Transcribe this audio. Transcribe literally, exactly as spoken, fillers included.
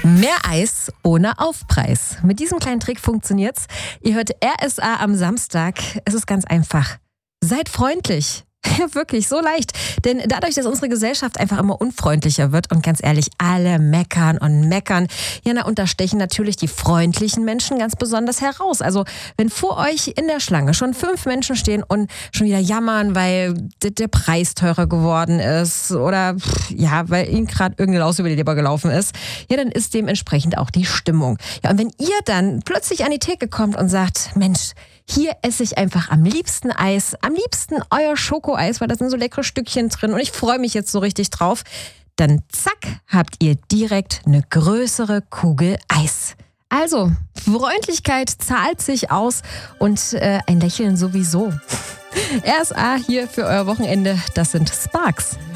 Mehr Eis ohne Aufpreis. Mit diesem kleinen Trick funktioniert's. Ihr hört R S A am Samstag. Es ist ganz einfach. Seid freundlich. Ja, wirklich, so leicht. Denn dadurch, dass unsere Gesellschaft einfach immer unfreundlicher wird und ganz ehrlich, alle meckern und meckern, ja, na, und da stechen natürlich die freundlichen Menschen ganz besonders heraus. Also, wenn vor euch in der Schlange schon fünf Menschen stehen und schon wieder jammern, weil d- der Preis teurer geworden ist oder, pff, ja, weil ihnen gerade irgendeine Laus über die Leber gelaufen ist, ja, dann ist dementsprechend auch die Stimmung. Ja, und wenn ihr dann plötzlich an die Theke kommt und sagt, Mensch, hier esse ich einfach am liebsten Eis, am liebsten euer Schokoeis, weil da sind so leckere Stückchen drin und ich freue mich jetzt so richtig drauf. Dann zack, habt ihr direkt eine größere Kugel Eis. Also, Freundlichkeit zahlt sich aus und äh, ein Lächeln sowieso. R S A hier für euer Wochenende, das sind Sparks.